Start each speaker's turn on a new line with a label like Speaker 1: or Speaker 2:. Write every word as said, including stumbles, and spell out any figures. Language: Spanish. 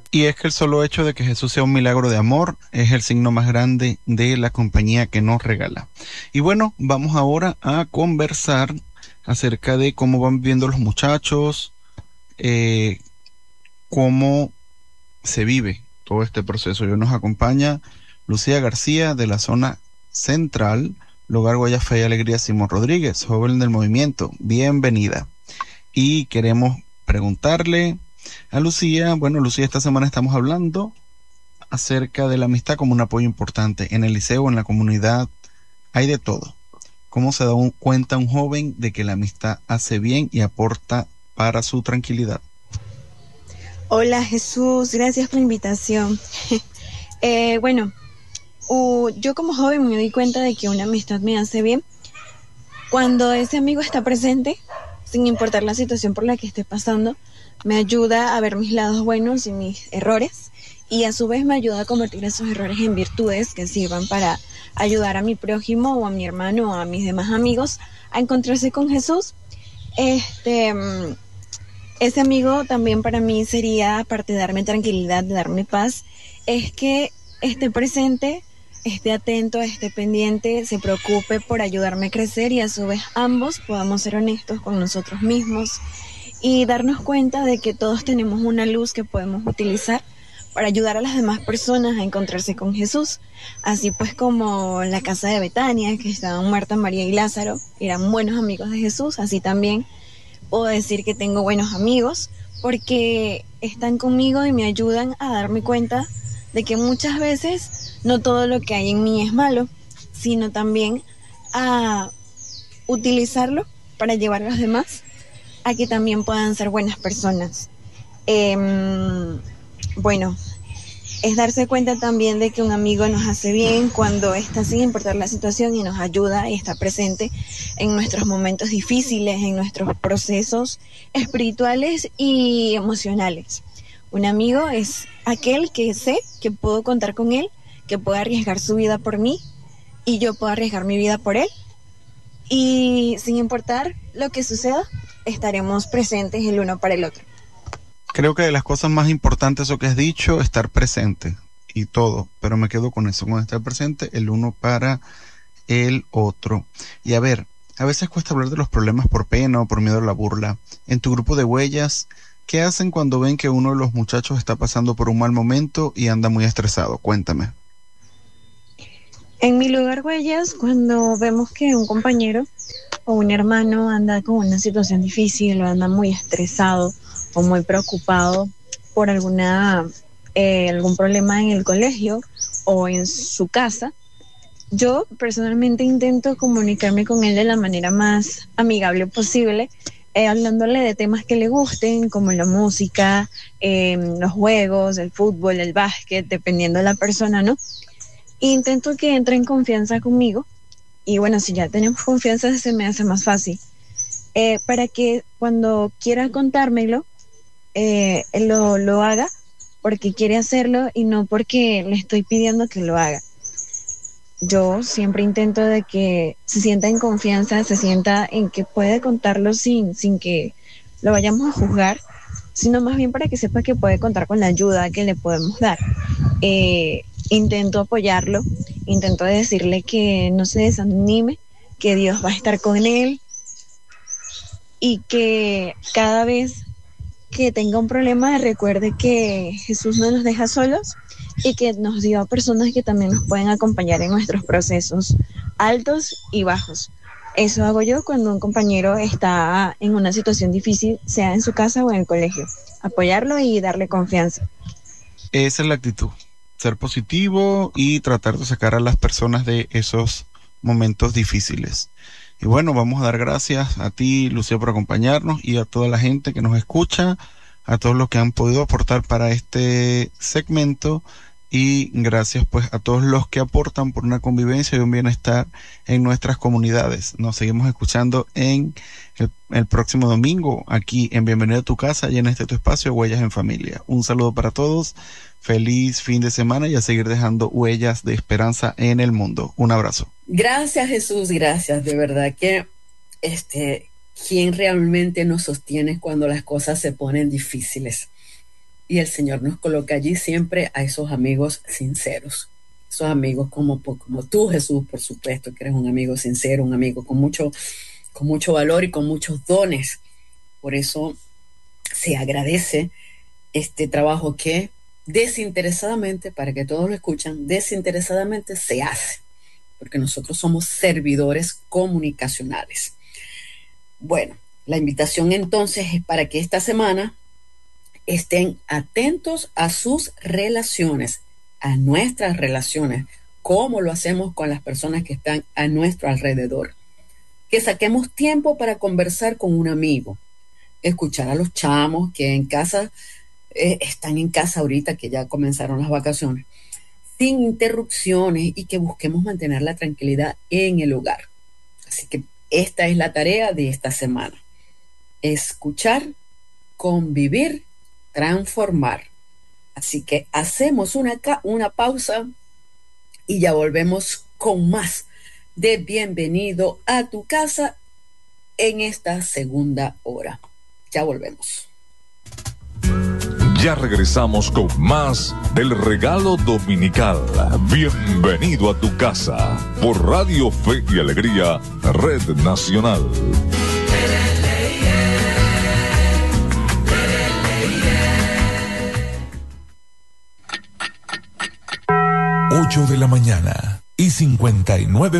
Speaker 1: Y es que el solo hecho de que Jesús sea un milagro de amor es el signo más grande de la compañía que nos regala. Y bueno, vamos ahora a conversar acerca de cómo van viviendo los muchachos, eh, cómo se vive todo este proceso. Y hoy nos acompaña Lucía García de la zona central, Lugar Guayafé y Alegría Simón Rodríguez, joven del movimiento. Bienvenida. Y queremos preguntarle a Lucía, bueno, Lucía, esta semana estamos hablando acerca de la amistad como un apoyo importante. En el liceo, en la comunidad, hay de todo. ¿Cómo se da un, cuenta un joven de que la amistad hace bien y aporta para su tranquilidad?
Speaker 2: Hola Jesús, gracias por la invitación. eh, bueno, uh, yo como joven me doy cuenta de que una amistad me hace bien cuando ese amigo está presente, sin importar la situación por la que esté pasando, me ayuda a ver mis lados buenos y mis errores, y a su vez me ayuda a convertir esos errores en virtudes que sirvan para ayudar a mi prójimo o a mi hermano o a mis demás amigos a encontrarse con Jesús. Este, ese amigo también para mí sería, aparte de darme tranquilidad, de darme paz, es que esté presente, esté atento, esté pendiente, se preocupe por ayudarme a crecer, y a su vez ambos podamos ser honestos con nosotros mismos y darnos cuenta de que todos tenemos una luz que podemos utilizar para ayudar a las demás personas a encontrarse con Jesús. Así pues, como la casa de Betania, que estaban Marta, María y Lázaro, eran buenos amigos de Jesús, así también puedo decir que tengo buenos amigos porque están conmigo y me ayudan a darme cuenta de que muchas veces no todo lo que hay en mí es malo, sino también a utilizarlo para llevar a los demás a que también puedan ser buenas personas. Eh, bueno, es darse cuenta también de que un amigo nos hace bien cuando está sin importar la situación y nos ayuda y está presente en nuestros momentos difíciles, en nuestros procesos espirituales y emocionales. Un amigo es aquel que sé que puedo contar con él, que puede arriesgar su vida por mí y yo puedo arriesgar mi vida por él. Y sin importar lo que suceda, estaremos presentes el uno para el otro.
Speaker 1: Creo que de las cosas más importantes, eso que has dicho, estar presente y todo, pero me quedo con eso, con estar presente el uno para el otro. Y a ver, a veces cuesta hablar de los problemas por pena o por miedo a la burla. En tu grupo de huellas, ¿qué hacen cuando ven que uno de los muchachos está pasando por un mal momento y anda muy estresado? Cuéntame.
Speaker 2: En mi lugar, huellas, cuando vemos que un compañero o un hermano anda con una situación difícil o anda muy estresado o muy preocupado por alguna eh, algún problema en el colegio o en su casa, yo personalmente intento comunicarme con él de la manera más amigable posible, eh, hablándole de temas que le gusten, como la música, eh, los juegos, el fútbol, el básquet, dependiendo de la persona, ¿no? E intento que entre en confianza conmigo, y bueno, si ya tenemos confianza se me hace más fácil, eh, para que cuando quiera contármelo, eh, él lo, lo haga porque quiere hacerlo y no porque le estoy pidiendo que lo haga. Yo siempre intento de que se sienta en confianza, se sienta en que puede contarlo sin, sin que lo vayamos a juzgar, sino más bien para que sepa que puede contar con la ayuda que le podemos dar. Eh, intento apoyarlo, intento decirle que no se desanime, que Dios va a estar con él y que cada vez que tenga un problema recuerde que Jesús no nos deja solos y que nos dio a personas que también nos pueden acompañar en nuestros procesos altos y bajos. Eso hago yo cuando un compañero está en una situación difícil, sea en su casa o en el colegio. Apoyarlo y darle confianza.
Speaker 1: Esa es la actitud, ser positivo y tratar de sacar a las personas de esos momentos difíciles. Y bueno, vamos a dar gracias a ti, Lucía, por acompañarnos y a toda la gente que nos escucha, a todos los que han podido aportar para este segmento, y gracias pues a todos los que aportan por una convivencia y un bienestar en nuestras comunidades. Nos seguimos escuchando en el, el próximo domingo aquí en Bienvenido a tu casa y en este tu espacio Huellas en Familia. Un saludo para todos, feliz fin de semana y a seguir dejando huellas de esperanza en el mundo. Un abrazo.
Speaker 3: Gracias, Jesús, gracias, de verdad que este, ¿quién realmente nos sostiene cuando las cosas se ponen difíciles? y el Señor nos coloca allí siempre a esos amigos sinceros. Esos amigos como, como tú, Jesús, por supuesto, que eres un amigo sincero, un amigo con mucho, con mucho valor y con muchos dones. Por eso se agradece este trabajo que desinteresadamente, para que todos lo escuchan, desinteresadamente se hace, porque nosotros somos servidores comunicacionales. Bueno, la invitación entonces es para que esta semana estén atentos a sus relaciones, a nuestras relaciones, cómo lo hacemos con las personas que están a nuestro alrededor. Que saquemos tiempo para conversar con un amigo, escuchar a los chamos que en casa, eh, están en casa ahorita que ya comenzaron las vacaciones, sin interrupciones, y que busquemos mantener la tranquilidad en el hogar. Así que esta es la tarea de esta semana: escuchar, convivir, transformar. Así que hacemos una, una pausa y ya volvemos con más de Bienvenido a tu casa en esta segunda hora. Ya volvemos.
Speaker 4: Ya regresamos con más del regalo dominical. Bienvenido a tu casa por Radio Fe y Alegría, Red Nacional.
Speaker 5: ocho de la mañana y cincuenta y nueve